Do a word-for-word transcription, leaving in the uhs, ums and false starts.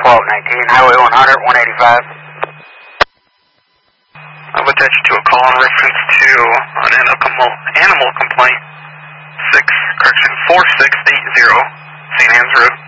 twelve nineteen, Highway one hundred, one eighty-five. I've attached you to a call in reference to an animal, animal complaint. Six, correction, four six eight zero, Saint Anne's Road.